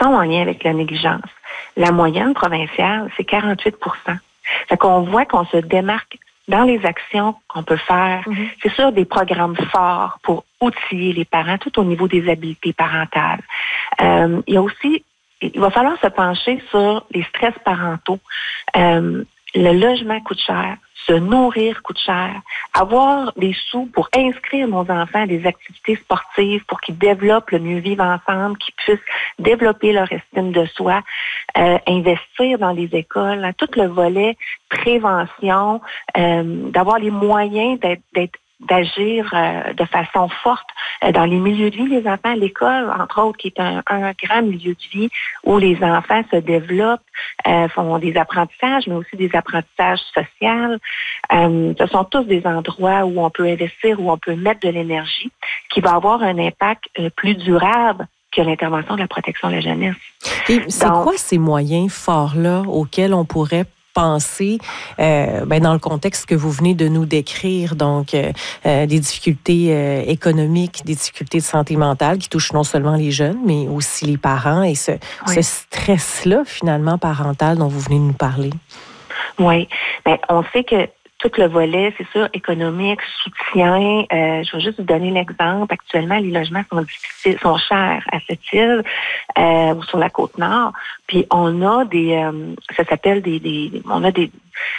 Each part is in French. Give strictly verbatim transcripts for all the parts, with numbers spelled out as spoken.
sont en lien avec la négligence. La moyenne provinciale, c'est quarante-huit pour cent. Fait qu'on voit qu'on se démarque dans les actions qu'on peut faire. Mm-hmm. C'est sûr, des programmes forts pour outiller les parents, tout au niveau des habiletés parentales. Euh, il y a aussi, il va falloir se pencher sur les stress parentaux. Euh, le logement coûte cher. Se nourrir coûte cher. Avoir des sous pour inscrire nos enfants à des activités sportives pour qu'ils développent le mieux vivre ensemble, qu'ils puissent développer leur estime de soi, euh, investir dans les écoles, hein, tout le volet prévention, euh, d'avoir les moyens d'être, d'être d'agir euh, de façon forte euh, dans les milieux de vie des enfants à l'école, entre autres, qui est un, un grand milieu de vie où les enfants se développent, euh, font des apprentissages, mais aussi des apprentissages sociaux. Euh, ce sont tous des endroits où on peut investir, où on peut mettre de l'énergie, qui va avoir un impact euh, plus durable que l'intervention de la protection de la jeunesse. Et c'est Donc, quoi ces moyens forts-là auxquels on pourrait penser euh, ben dans le contexte que vous venez de nous décrire, donc euh, euh, des difficultés euh, économiques, des difficultés de santé mentale qui touchent non seulement les jeunes, mais aussi les parents et ce, oui. ce stress-là, finalement, parental dont vous venez de nous parler? Oui. Bien, on sait que tout le volet, c'est sûr, économique, soutien. Euh, je vais juste vous donner l'exemple. Actuellement, les logements sont difficiles, sont chers à cette île euh, ou sur la Côte-Nord. Puis on a des, euh, ça s'appelle des, des, on a des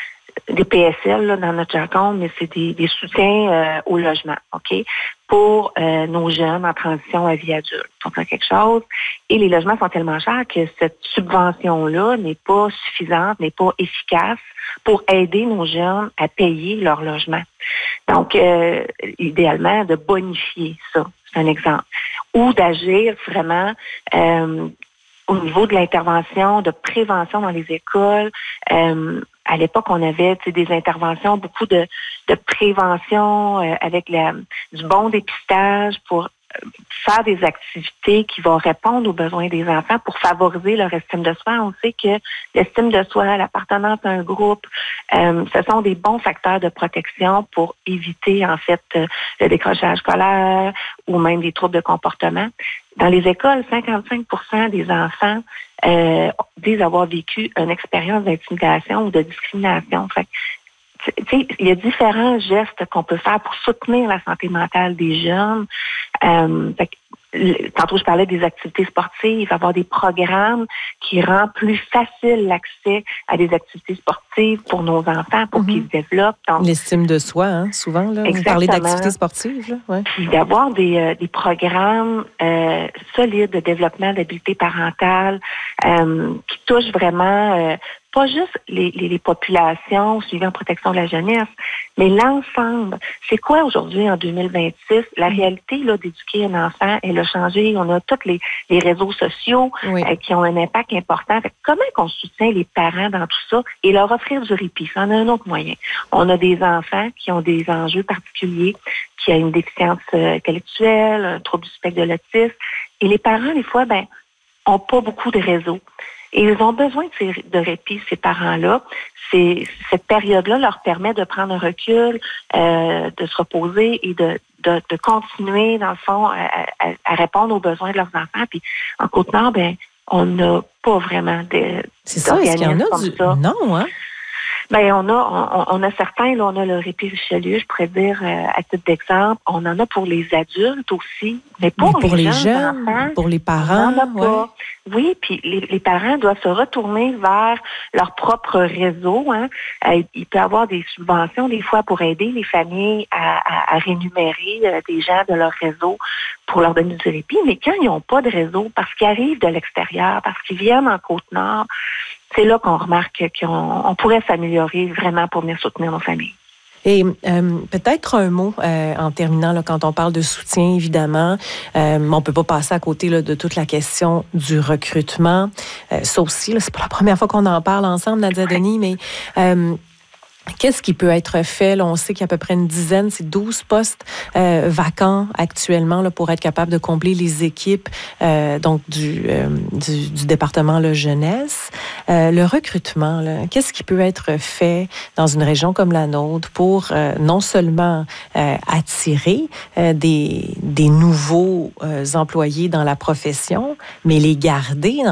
des P S L là, dans notre jargon, mais c'est des, des soutiens euh, au logement, OK, pour euh, nos jeunes en transition à vie adulte. On fait quelque chose. Et les logements sont tellement chers que cette subvention-là n'est pas suffisante, n'est pas efficace pour aider nos jeunes à payer leur logement. Donc, euh, idéalement, de bonifier ça, c'est un exemple. Ou d'agir vraiment euh, au niveau de l'intervention, de prévention dans les écoles. Euh, à l'époque, on avait des interventions, beaucoup de, de prévention euh, avec la, du bon dépistage pour faire des activités qui vont répondre aux besoins des enfants pour favoriser leur estime de soi. On sait que l'estime de soi, l'appartenance à un groupe, euh, ce sont des bons facteurs de protection pour éviter, en fait, euh, le décrochage scolaire ou même des troubles de comportement. Dans les écoles, cinquante-cinq pour cent des enfants euh, disent avoir vécu une expérience d'intimidation ou de discrimination. Fait T'sais, il y a différents gestes qu'on peut faire pour soutenir la santé mentale des jeunes. Euh, fait que, tantôt, je parlais des activités sportives, avoir des programmes qui rendent plus facile l'accès à des activités sportives pour nos enfants, pour mm-hmm. qu'ils se développent. Donc, l'estime de soi, hein, souvent. Là, vous parlez d'activités sportives. Là, ouais. Puis d'avoir des, euh, des programmes euh, solides de développement d'habileté parentale euh, qui touchent vraiment... Euh, pas juste les, les, les populations suivant protection de la jeunesse, mais l'ensemble. C'est quoi aujourd'hui, en deux mille vingt-six? La réalité là, d'éduquer un enfant, elle a changé. On a tous les, les réseaux sociaux oui. euh, qui ont un impact important. Fait, comment qu'on soutient les parents dans tout ça et leur offrir du répit? Ça en a un autre moyen. On a des enfants qui ont des enjeux particuliers, qui ont une déficience euh, intellectuelle, un trouble du spectre de l'autisme. Et les parents, des fois, ben, ont pas beaucoup de réseaux. Et ils ont besoin de, ces, de répit, ces parents-là. C'est, cette période-là leur permet de prendre un recul, euh, de se reposer et de, de, de continuer, dans le fond, à, à, à répondre aux besoins de leurs enfants. Puis en Côte-Nord, ben, on n'a pas vraiment de C'est ça, est-ce qu'il y en a du... ça. Non, hein? Ben on a on, on a certains, là, on a le répit Richelieu, je pourrais dire euh, à titre d'exemple. On en a pour les adultes aussi, mais pour, mais pour les, les jeunes, jeunes, enfants, pour les parents. On en a pas. Ouais. Oui, puis les, les parents doivent se retourner vers leur propre réseau. Hein. Euh, il peut y avoir des subventions des fois pour aider les familles à, à, à rémunérer euh, des gens de leur réseau pour leur donner du répit. Mais quand ils n'ont pas de réseau, parce qu'ils arrivent de l'extérieur, parce qu'ils viennent en Côte-Nord, c'est là qu'on remarque qu'on on pourrait s'améliorer vraiment pour venir soutenir nos familles. Et euh, peut-être un mot euh, en terminant, là, quand on parle de soutien, évidemment, euh, on ne peut pas passer à côté là, de toute la question du recrutement. Euh, ça aussi, là, c'est pas la première fois qu'on en parle ensemble, Nadia ouais. Denis, mais... Euh, Qu'est-ce qui peut être fait? Là, on sait qu'il y a à peu près une dizaine, c'est douze postes euh, vacants actuellement là, pour être capable de combler les équipes euh, donc du, euh, du, du département là, jeunesse. Euh, le recrutement, là, qu'est-ce qui peut être fait dans une région comme la nôtre pour euh, non seulement euh, attirer euh, des, des nouveaux euh, employés dans la profession, mais les garder dans